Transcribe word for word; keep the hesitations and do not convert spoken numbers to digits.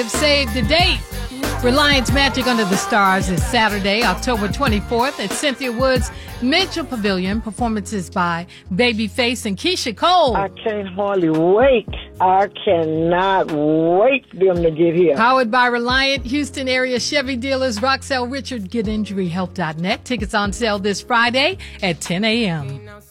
Save the date. Reliance Magic Under the Stars is Saturday, October twenty-fourth at Cynthia Woods Mitchell Pavilion. Performances by Babyface and Keisha Cole. I can't hardly wait. I cannot wait for them to get here. Powered by Reliant, Houston area Chevy dealers, Roxelle Richard, get injury help dot net. Tickets on sale this Friday at ten a.m.